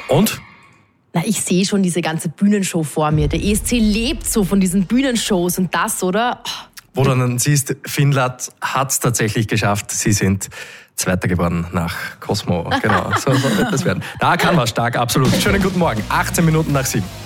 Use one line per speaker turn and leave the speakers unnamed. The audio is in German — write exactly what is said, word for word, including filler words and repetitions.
Und?
Na, ich sehe schon diese ganze Bühnenshow vor mir. Der E S C lebt so von diesen Bühnenshows und das, oder?
Wo du dann siehst, Finnland hat es tatsächlich geschafft. Sie sind Zweiter geworden nach Cosmo. Genau, so, so wird das werden. Da kann man stark, absolut. Schönen guten Morgen, achtzehn Minuten nach sieben.